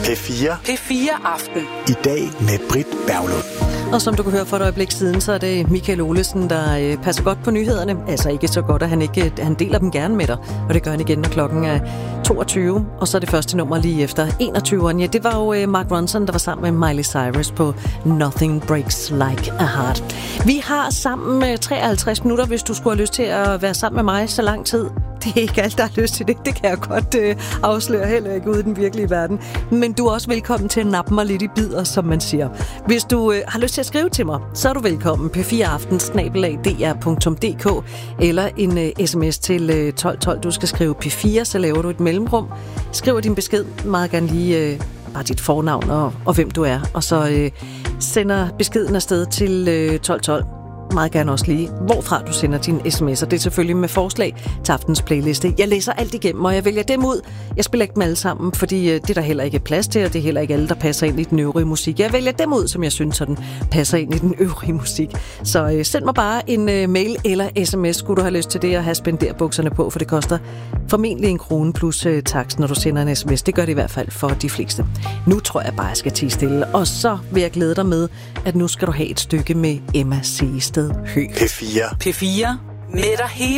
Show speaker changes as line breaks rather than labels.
P4.
P4 Aften.
I dag med Britt Berglund.
Og som du kan høre for et øjeblik siden, så er det Michael Olesen, der passer godt på nyhederne. Altså ikke så godt, at han deler dem gerne med dig. Og det gør han igen, når klokken er 22. Og så er det første nummer lige efter 21'eren. Ja, det var jo Mark Ronson, der var sammen med Miley Cyrus på Nothing Breaks Like a Heart. Vi har sammen 53 minutter, hvis du skulle have lyst til at være sammen med mig så lang tid. Det er ikke alt, der har lyst til det. Det kan jeg godt afsløre, heller ikke ude i den virkelige verden. Men du er også velkommen til at nappe mig lidt i bidder, som man siger. Hvis du har lyst til at skrive til mig, så er du velkommen. p4aften@dr.dk eller en sms til 1212. Du skal skrive P4, så laver du et mellemrum. Skriver din besked, meget gerne lige bare dit fornavn og hvem du er. Og så sender beskeden afsted til 1212. Meget gerne også lige, hvorfra du sender dine sms'er. Det er selvfølgelig med forslag til aftens playliste. Jeg læser alt igennem, og jeg vælger dem ud. Jeg spiller ikke dem alle sammen, fordi det er der heller ikke plads til, og det er heller ikke alle, der passer ind i den øvrige musik. Jeg vælger dem ud, som jeg synes, sådan passer ind i den øvrige musik. Så send mig bare en mail eller sms, skulle du have lyst til det, og have spenderbukserne på, for det koster formentlig 1 krone plus takst, når du sender en sms. Det gør det i hvert fald for de fleste. Nu tror jeg bare, jeg skal tie stille, og så vil jeg glæde dig med, at nu skal du have et stykke med Emma Seested Høgh.
P4.
P4 med dig hele